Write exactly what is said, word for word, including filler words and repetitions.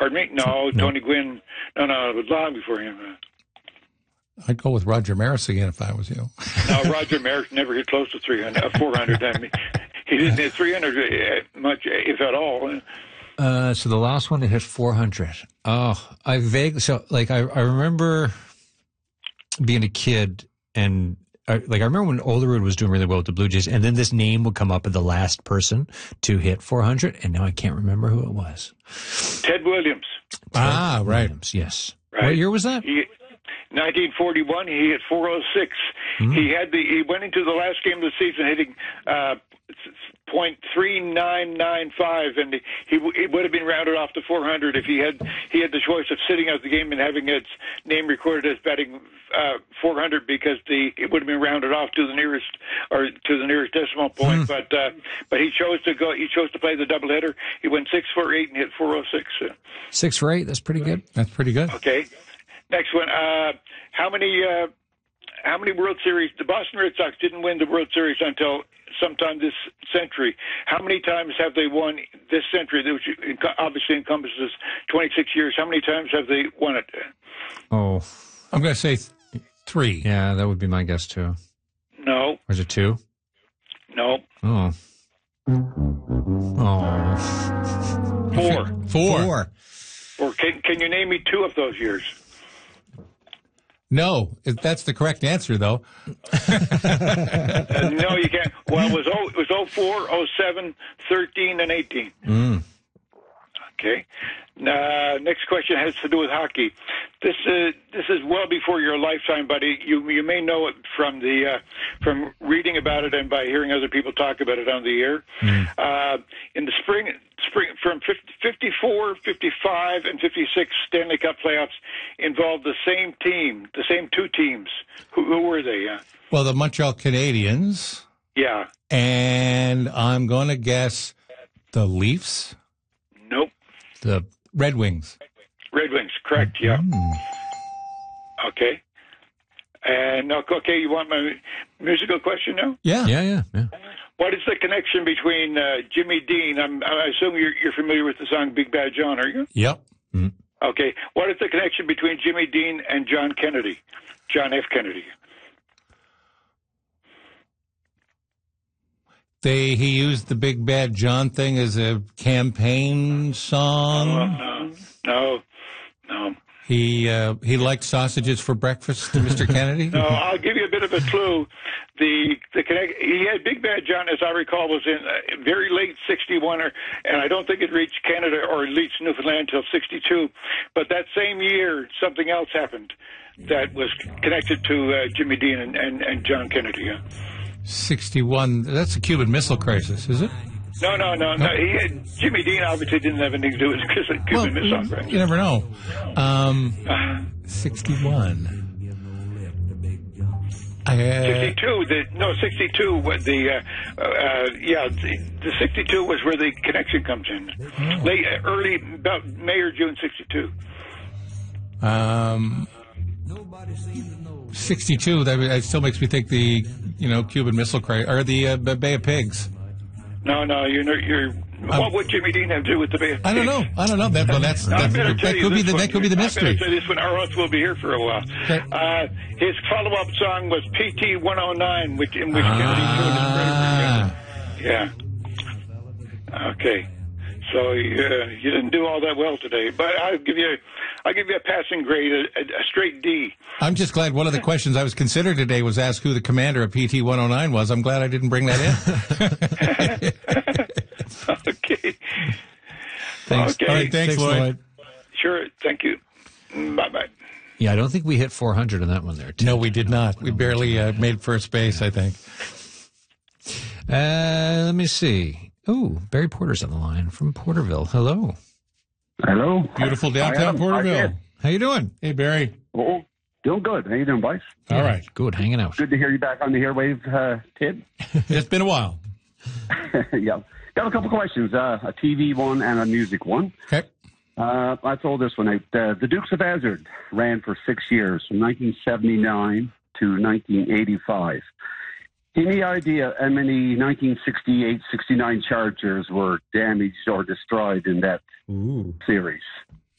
Pardon me? No, no, Tony Gwynn. No, no, it was long before him. I'd go with Roger Maris again if I was you. No, Roger Maris never hit close to three hundred, uh, four hundred. I mean, he didn't hit three hundred uh, much, if at all. Uh, so the last one to hit four hundred. Oh, I vaguely, so like I, I remember being a kid and I, like I remember when Olerud was doing really well with the Blue Jays, and then this name would come up as the last person to hit four hundred, and now I can't remember who it was. Ted Williams. Ah, right. Williams, yes. Right. What year was that? He, nineteen forty-one, he hit four oh six. Mm-hmm. He had the he went into the last game of the season hitting uh, point three nine nine five, and he he would have been rounded off to four hundred if he had he had the choice of sitting out the game and having its name recorded as batting uh, four hundred, because the it would have been rounded off to the nearest or to the nearest decimal point. Mm. But uh, but he chose to go. He chose to play the doubleheader. He went six for eight and hit four oh six. Six for eight. That's pretty good. That's pretty good. Okay. Next one. Uh, how many uh, how many World Series? The Boston Red Sox didn't win the World Series until sometime this century. How many times have they won this century, which obviously encompasses twenty-six years? How many times have they won it? Oh, I'm going to say th- three. Yeah, that would be my guess too. No. Or is it two? No. Oh. Oh. Four. Four. Four. Or can can you name me two of those years? No, that's the correct answer, though. uh, no, you can't. Well, it was oh, it was oh four, oh seven, thirteen, and eighteen. Mm. Okay. Uh, next question has to do with hockey. This uh, this is well before your lifetime, but you you may know it from the uh, from reading about it and by hearing other people talk about it on the air. Mm. Uh, in the spring, spring from fifty-four, fifty-five, and fifty-six Stanley Cup playoffs involved the same team, the same two teams. Who, who were they? Uh? Well, the Montreal Canadiens. Yeah. And I'm going to guess the Leafs. Nope. The Red Wings. Red Wings, correct, yeah. Mm. Okay. And, okay, you want my musical question now? Yeah. Yeah, yeah, yeah. What is the connection between uh, Jimmy Dean? I'm, I assume you're, you're familiar with the song Big Bad John, are you? Yep. Mm. Okay. What is the connection between Jimmy Dean and John Kennedy? John F. Kennedy. They he used the Big Bad John thing as a campaign song. Uh, no, no, no. He uh, he liked sausages for breakfast to Mister Kennedy. No, I'll give you a bit of a clue. The the connect, he had Big Bad John, as I recall, was in uh, very late sixty-one, or, and I don't think it reached Canada or reached Newfoundland until sixty-two. But that same year, something else happened that was connected to uh, Jimmy Dean and, and, and John Kennedy. Yeah. sixty-one. That's a Cuban Missile Crisis, is it? No, no, no, no. He had, Jimmy Dean obviously didn't have anything to do with it because of Cuban well, Missile Crisis. You never know. Um, sixty-one. Uh, sixty-two. The, no, sixty-two. What the? Uh, uh, yeah, the, the sixty-two was where the connection comes in. Oh. Late, early, about May or June, sixty-two. Um, sixty-two. That, that still makes me think the you know Cuban Missile Crisis or the uh, Bay of Pigs. No, no, you're you're. Um, what would Jimmy Dean have to do with the Bay of Pigs? I don't know. I don't know. That, well, that's, no, that's that could be the one. that could be the mystery. I better tell you this one. Our host will be here for a while. Okay. Uh, his follow-up song was P T one oh nine, which in which ah. Kennedy showed his Yeah. Okay. So uh, you didn't do all that well today, but I'll give you, I'll give you a passing grade, a, a straight D. I'm just glad one of the questions I was considered today was asked who the commander of P T one oh nine was. I'm glad I didn't bring that in. Okay. Thanks. Okay. All right, thanks, thanks Lloyd. Lloyd. Sure. Thank you. Bye bye. Yeah, I don't think we hit four hundred on that one there. Tim. No, we did not. We barely uh, made first base, I think. Uh, let me see. Oh, Barry Porter's on the line from Porterville. Hello. Hello. Beautiful downtown Porterville. How you doing? Hey, Barry. Oh, doing good. How you doing, boys? All right. Good. Hanging out. Good to hear you back on the airwave, uh, Tid. It's been a while. Yeah. Got a couple questions, uh, a T V one and a music one. Okay. Uh, I told this one out. Uh, the Dukes of Hazzard ran for six years, from nineteen seventy-nine to nineteen eighty-five. Any idea how many nineteen sixty-eight sixty-nine Chargers were damaged or destroyed in that Ooh. series?